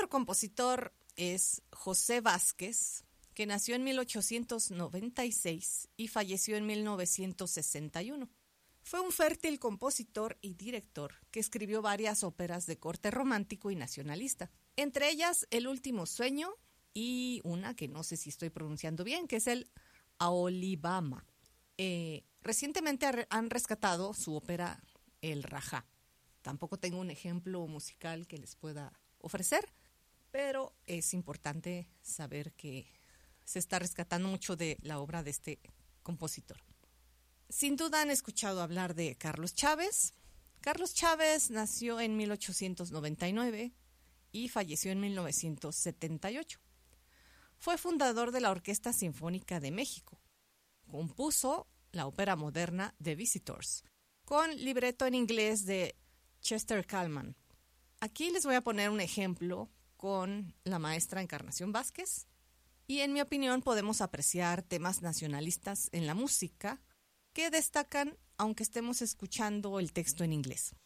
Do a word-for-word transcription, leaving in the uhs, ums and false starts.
otro compositor es José Vázquez, que nació en mil ochocientos noventa y seis y falleció en mil novecientos sesenta y uno. Fue un fértil compositor y director que escribió varias óperas de corte romántico y nacionalista, entre ellas El último sueño y una que no sé si estoy pronunciando bien, que es el Aolibama. Eh, recientemente han rescatado su ópera El Rajá. Tampoco tengo un ejemplo musical que les pueda ofrecer, pero es importante saber que se está rescatando mucho de la obra de este compositor. Sin duda han escuchado hablar de Carlos Chávez. Carlos Chávez nació en mil ochocientos noventa y nueve y falleció en mil novecientos setenta y ocho. Fue fundador de la Orquesta Sinfónica de México. Compuso la ópera moderna The Visitors, con libreto en inglés de Chester Kallman. Aquí les voy a poner un ejemplo con la maestra Encarnación Vázquez, y en mi opinión podemos apreciar temas nacionalistas en la música que destacan aunque estemos escuchando el texto en inglés.